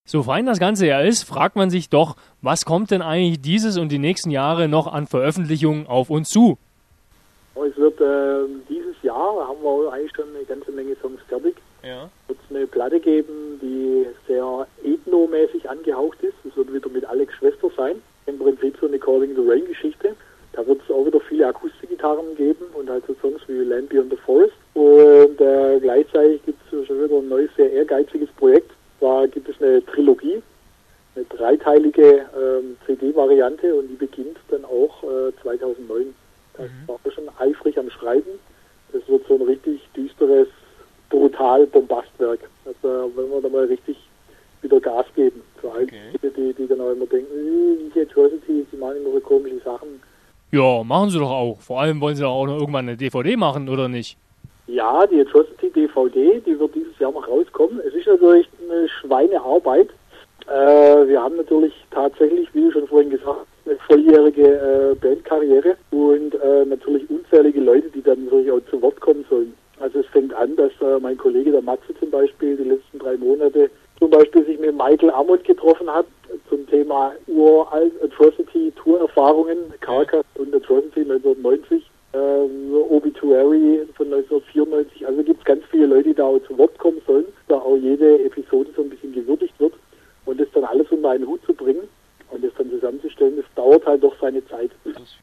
So fein das Ganze ja ist, fragt man sich doch, was kommt denn eigentlich dieses und die nächsten Jahre noch an Veröffentlichungen auf uns zu? Es wird dieses Jahr, da haben wir eigentlich schon eine ganze Menge Songs fertig, wird es eine Platte geben, die sehr ethnomäßig angehaucht ist. Es wird wieder mit Alex Schwester sein. Im Prinzip so eine Calling the Rain Geschichte. Da wird es auch wieder viele Akustikgitarren geben und halt so Songs wie Land Beyond the Forest. Und gleichzeitig gibt es schon wieder ein neues, sehr ehrgeiziges Projekt. Da gibt es eine Trilogie, eine dreiteilige CD-Variante und die beginnt dann auch 2009. Da war ich schon eifrig am Schreiben. Das wird so ein richtig düsteres, brutal Bombastwerk. Also wenn wir da mal richtig wieder Gas geben. Für all die dann auch immer denken, die Atrocity, die machen immer so komische Sachen. Ja, machen sie doch auch. Vor allem wollen sie doch auch noch irgendwann eine DVD machen, oder nicht? Ja, die Atrocity DVD, die wird dieses Jahr noch rauskommen. Es ist natürlich eine Schweinearbeit. Wir haben natürlich tatsächlich, wie du schon vorhin gesagt hast, eine volljährige Bandkarriere und natürlich unzählige Leute, die dann natürlich auch zu Wort kommen sollen. Also es fängt an, dass mein Kollege der Matze zum Beispiel die letzten 3 Monate zum Beispiel sich mit Michael Amott getroffen hat zum Thema uralt Atrocity Tourerfahrungen, Carcass und Atrocity 1990, Obituary von 1994. Also gibt es ganz viele Leute, die da auch zu Wort kommen sollen, da auch jede Episode so ein bisschen gewürdigt wird und das dann alles unter einen Hut zu bringen und das dann zusammenzustellen, das dauert halt doch seine Zeit.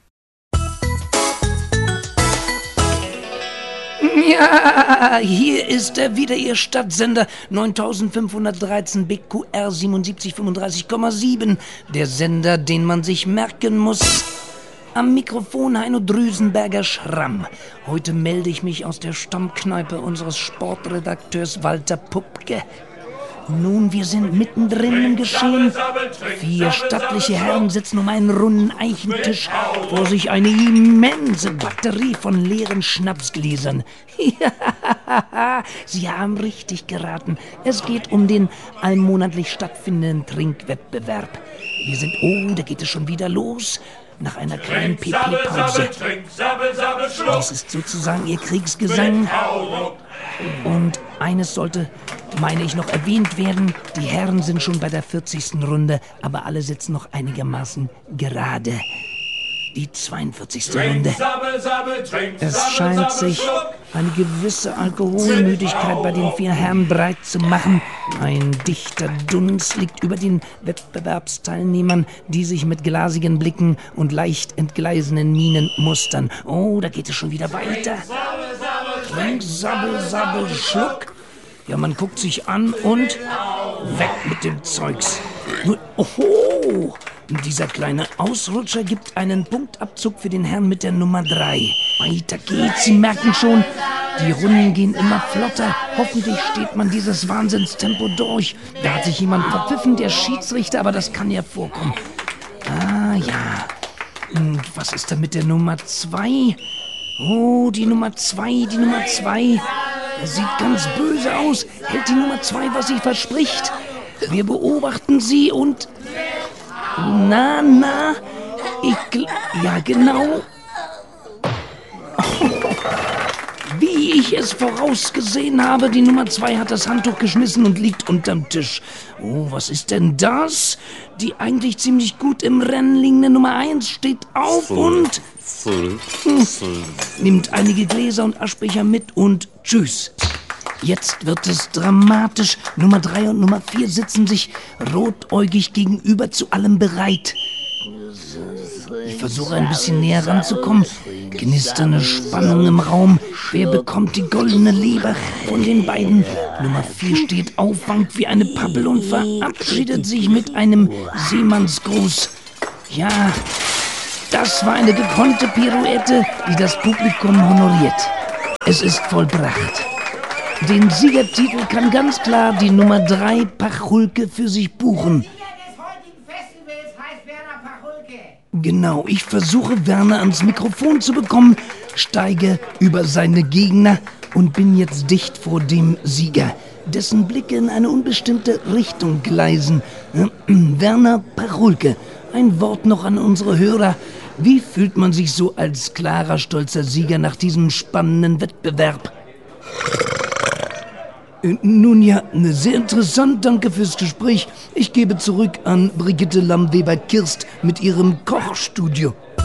Ja, hier ist er wieder, Ihr Stadtsender 9513 BQR 7735,7. Der Sender, den man sich merken muss. Am Mikrofon Heino Drüsenberger Schramm. Heute melde ich mich aus der Stammkneipe unseres Sportredakteurs Walter Pupke. Nun, wir sind mittendrin im Geschehen. 4 stattliche Herren sitzen um einen runden Eichentisch. Vor sich eine immense Batterie von leeren Schnapsgläsern. Ja, Sie haben richtig geraten. Es geht um den allmonatlich stattfindenden Trinkwettbewerb. Wir sind, da geht es schon wieder los. Nach einer kleinen PP-Pause. Das ist sozusagen Ihr Kriegsgesang. Und eines sollte, meine ich, noch erwähnt werden. Die Herren sind schon bei der 40. Runde, aber alle sitzen noch einigermaßen gerade. Die 42. Runde. Es scheint sich eine gewisse Alkoholmüdigkeit bei den 4 Herren breit zu machen. Ein dichter Dunst liegt über den Wettbewerbsteilnehmern, die sich mit glasigen Blicken und leicht entgleisenden Mienen mustern. Oh, da geht es schon wieder weiter. Trink, sabbel, sabbel, schluck. Ja, man guckt sich an und weg mit dem Zeugs. Oho! Dieser kleine Ausrutscher gibt einen Punktabzug für den Herrn mit der Nummer 3. Weiter geht's, Sie merken schon, die Runden gehen immer flotter. Hoffentlich steht man dieses Wahnsinnstempo durch. Da hat sich jemand verpfiffen, der Schiedsrichter, aber das kann ja vorkommen. Ah, ja. Und was ist da mit der Nummer 2? Oh, die Nummer 2. Das sieht ganz böse aus. Hält die Nummer 2, was sie verspricht? Wir beobachten sie und... Na, ja genau. Wie ich es vorausgesehen habe, die Nummer 2 hat das Handtuch geschmissen und liegt unterm Tisch. Oh, was ist denn das? Die eigentlich ziemlich gut im Rennen liegende Nummer 1 steht auf und... nimmt einige Gläser und Aschbecher mit und tschüss. Jetzt wird es dramatisch. Nummer 3 und Nummer 4 sitzen sich rotäugig gegenüber, zu allem bereit. Ich versuche ein bisschen näher ranzukommen. Knisternde Spannung im Raum. Wer bekommt die goldene Leber von den beiden? Nummer 4 steht auf, wankt wie eine Pappel und verabschiedet sich mit einem Seemannsgruß. Ja, das war eine gekonnte Pirouette, die das Publikum honoriert. Es ist vollbracht. Den Siegertitel kann ganz klar die Nummer 3 Pachulke für sich buchen. Genau, ich versuche Werner ans Mikrofon zu bekommen, steige über seine Gegner und bin jetzt dicht vor dem Sieger, dessen Blicke in eine unbestimmte Richtung gleisen. Werner Pachulke, ein Wort noch an unsere Hörer. Wie fühlt man sich so als klarer, stolzer Sieger nach diesem spannenden Wettbewerb? Nun ja, sehr interessant, danke fürs Gespräch. Ich gebe zurück an Brigitte Lamm-Weber-Kirst mit ihrem Kochstudio.